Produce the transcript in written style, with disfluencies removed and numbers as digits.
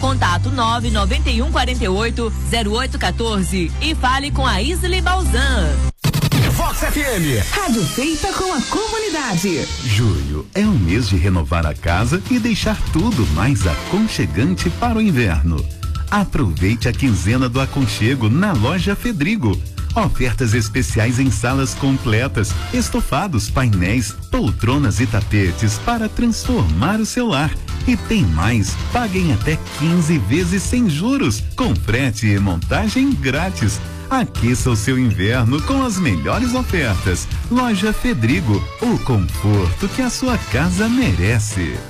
Contato 991480814 e fale com a Isli Balzan. Vox FM. Rádio feita com a comunidade. Julho é o mês de renovar a casa e deixar tudo mais aconchegante para o inverno. Aproveite a quinzena do aconchego na loja Fedrigo. Ofertas especiais em salas completas, estofados, painéis, poltronas e tapetes para transformar o seu lar. E tem mais, paguem até 15 vezes sem juros, com frete e montagem grátis. Aqueça o seu inverno com as melhores ofertas. Loja Fedrigo, o conforto que a sua casa merece.